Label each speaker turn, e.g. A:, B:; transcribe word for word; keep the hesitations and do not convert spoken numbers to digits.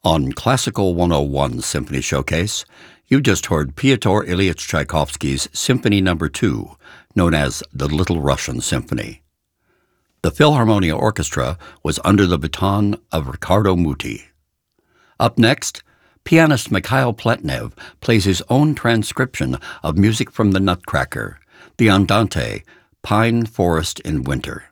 A: On Classical one oh one Symphony Showcase, you just heard Pyotr Ilyich Tchaikovsky's Symphony Number two, known as the Little Russian Symphony. The Philharmonia Orchestra was under the baton of Riccardo Muti. Up next, pianist Mikhail Pletnev plays his own transcription of music from the Nutcracker, the Andante, Pine Forest in Winter.